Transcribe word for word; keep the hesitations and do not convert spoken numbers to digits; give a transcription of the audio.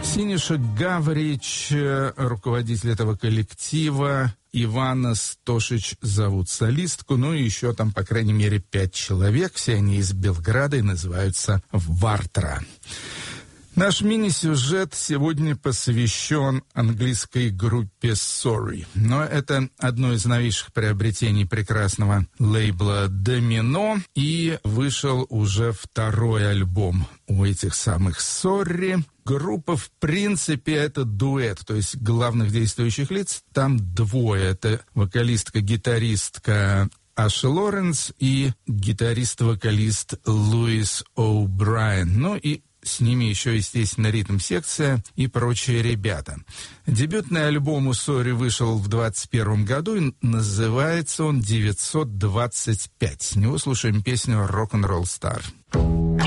Синиша Гаврич, руководитель этого коллектива, Ивана Стошич зовут солистку, ну и еще там, по крайней мере, пять человек, все они из Белграда и называются «Вартра». Наш мини-сюжет сегодня посвящен английской группе Sorry. Но это одно из новейших приобретений прекрасного лейбла Domino. И вышел уже второй альбом у этих самых Sorry. Группа, в принципе, это дуэт, то есть главных действующих лиц там двое. Это вокалистка-гитаристка Аша Лоренс и гитарист-вокалист Луис О'Брайен. Ну и с ними еще, естественно, ритм-секция и прочие ребята. Дебютный альбом у Sorry вышел в двадцать первом году, и называется он девятьсот двадцать пять. С него слушаем песню «Rock'n'Roll Star».